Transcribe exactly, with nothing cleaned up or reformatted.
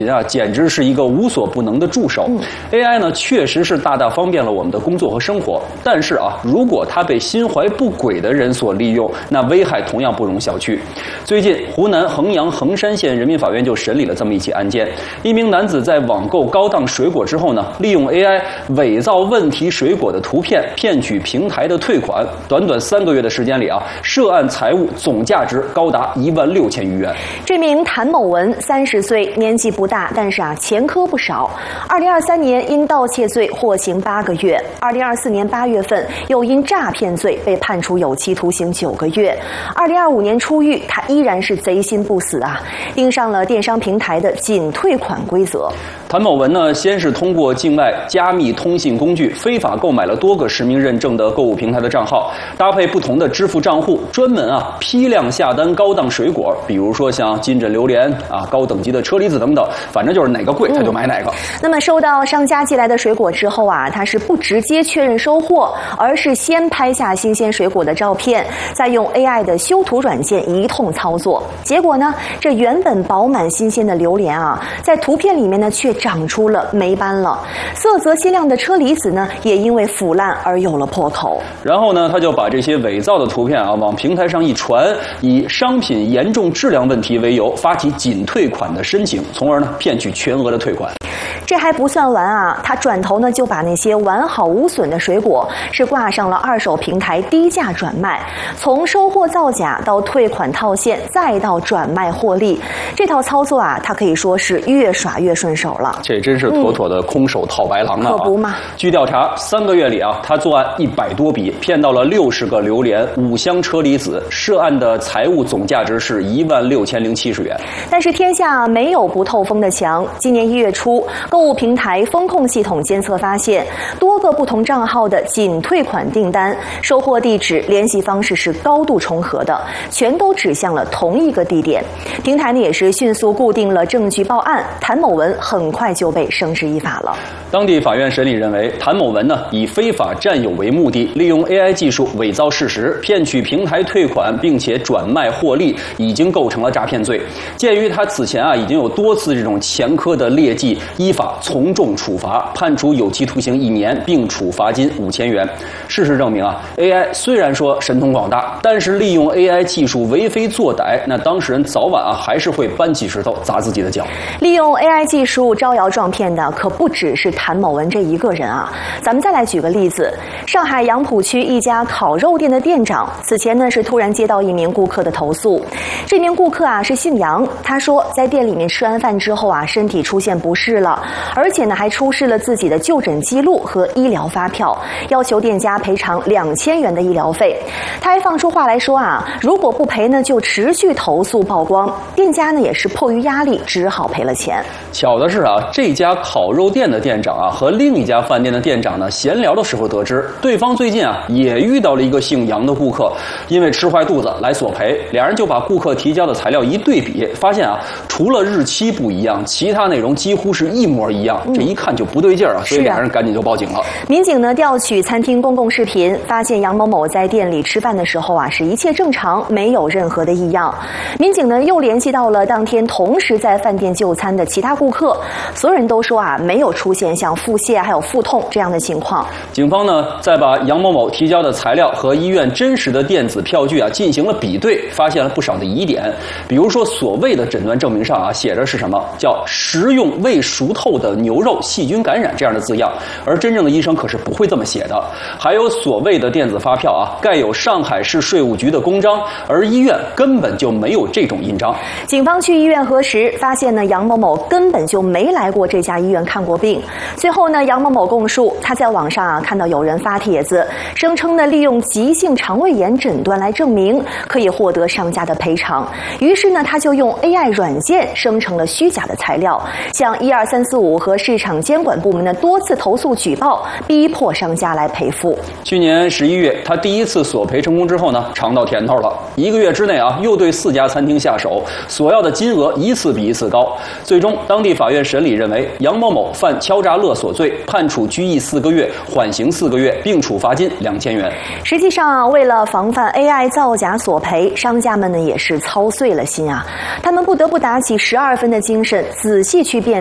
啊，简直是一个无所不能的助手。嗯、A I 呢，确实是大大方便了我们的工作和生活。但是啊，如果它被心怀不轨的人所利用，那危害同样不容小觑。最近，湖南衡阳衡山县人民法院就审理了这么一起案件：一名男子在网购高档水果之后呢，利用 A I 伪造问题水果的图片，骗取平台的退款。短短三个月的时间里啊，涉案财物总价值高达一万六千余元。 这名谭某文三十岁，年纪不大，但是啊前科不少。二零二三年因盗窃罪获刑八个月，二零二四年八月份又因诈骗罪被判处有期徒刑九个月。二零二五年出狱，他依然是贼心不死啊，盯上了电商平台的仅退款规则。 谭某文呢，先是通过境外加密通信工具非法购买了多个实名认证的购物平台的账号，搭配不同的支付账户，专门啊批量下单高档水果，比如说像金枕榴莲啊、高等级的车厘子等等，反正就是哪个贵他就买哪个。嗯、 那么收到商家寄来的水果之后啊，他是不直接确认收货，而是先拍下新鲜水果的照片，再用 A I 的修图软件一通操作。结果呢，这原本饱满新鲜的榴莲啊，在图片里面呢却长出了霉斑了，色泽鲜亮的车厘子呢，也因为腐烂而有了破口。 然后呢，他就把这些伪造的图片啊往平台上一传，以商品严重质量问题为由，发起仅退款的申请，从而呢骗取全额的退款。 这还不算完啊，他转头呢就把那些完好无损的水果是挂上了二手平台低价转卖，从收货造假到退款套现，再到转卖获利，这套操作啊，他可以说是越耍越顺手了。 这真是妥妥的空手套白狼啊！ 可不嘛。 据调查，三个月里啊，他作案一百多笔，骗到了六十个榴莲、五箱车厘子，涉案的财物总价值是一万六千零七十元。 但是天下没有不透风的墙。今年一月初，购物平台风控系统监测发现，多个不同账号的仅退款订单、收货地址、联系方式是高度重合的，全都指向了同一个地点。平台呢也是迅速固定了证据报案，谭某文很快就被绳之以法了。 当地法院审理认为，谭某文呢以非法占有为目的，利用 A I 技术伪造事实，骗取平台退款，并且转卖获利，已经构成了诈骗罪。鉴于他此前啊已经有多次这种前科的劣迹，依法从重处罚，判处有期徒刑一年，并处罚金五千元。事实证明啊 ，A I 虽然说神通广大，但是利用 A I 技术为非作歹，那当事人早晚啊还是会搬起石头砸自己的脚。 利用 A I 技术招摇撞骗的可不只是谭某文这一个人啊。咱们再来举个例子，上海杨浦区一家烤肉店的店长，此前呢是突然接到一名顾客的投诉。这名顾客啊是姓杨，他说在店里面吃完饭之后啊，身体出现不适了，而且呢还出示了自己的就诊记录和医疗发票，要求店家赔偿两千元的医疗费。他还放出话来说啊，如果不赔呢，就持续投诉曝光。店家呢也是迫于压力，只好赔了钱。 巧的是啊，这家烤肉店的店长啊和另一家饭店的店长呢闲聊的时候得知，对方最近啊也遇到了一个姓杨的顾客，因为吃坏肚子来索赔，两人就把顾客提交的材料一对比，发现啊除了日期不一样，其他内容几乎是一模一样，嗯、这一看就不对劲儿啊，所以两人赶紧就报警了。 民警呢调取餐厅公共视频，发现杨某某在店里吃饭的时候啊是一切正常，没有任何的异样。民警呢又联系到了当天同时在饭店就餐的其他顾客，所有人都说啊没有出现像腹泻还有腹痛这样的情况。 警方呢再把杨某某提交的材料和医院真实的电子票据啊进行了比对，发现了不少的疑点。比如说所谓的诊断证明上啊写着是什么叫食用未熟透的牛肉细菌感染这样的字样，而真正的医生可是不会这么写的。还有所谓的电子发票啊盖有上海市税务局的公章，而医院根本就没有这种印章。 警方去医院核实，发现呢杨某某根本就没来过这家医院看过病。最后呢杨某某供述，他在网上啊看到有人发帖子，声称呢利用急性肠胃炎诊断来证明可以获得商家的赔偿，于是呢他就用 A I 软件生成了虚假的材料，向一二三四五组和市场监管部门呢多次投诉举报，逼迫商家来赔付。 去年十一月，他第一次索赔成功之后呢，尝到甜头了。一个月之内啊，又对四家餐厅下手，索要的金额一次比一次高。最终，当地法院审理认为杨某某犯敲诈勒索罪，判处拘役四个月，缓刑四个月，并处罚金两千元。 实际上啊，为了防范 A I 造假索赔，商家们呢也是操碎了心啊，他们不得不打起十二分的精神，仔细去辨